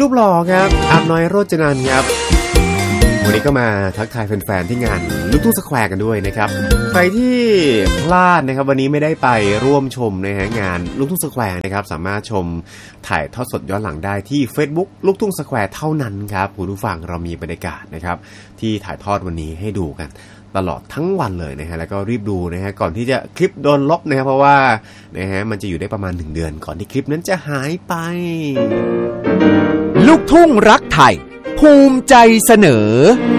รูปหล่อครับอาบน้อยโรจนันท์ครับวันนี้ก็มาทักทายแฟนๆที่งานลูกทุ่งสแควร์กันด้วยนะครับใครที่พลาดนะครับวันนี้ไม่ได้ไปร่วมชมนะฮะงานลูกทุ่งสแควร์นะครับสามารถชมถ่ายทอดสดย้อนหลังได้ที่ Facebook ลูกทุ่งสแควร์เท่านั้นครับคุณผู้ฟังเรามีบรรยากาศนะครับที่ถ่ายทอดวันนี้ให้ดูกันตลอดทั้งวันเลยนะฮะแล้วก็รีบดูนะฮะก่อนที่จะคลิปโดนลบนะครับเพราะว่านะฮะมันจะอยู่ได้ประมาณ1 เดือนก่อนที่คลิปนั้นจะหายไปลูกทุ่งรักไทยภูมิใจเสนอ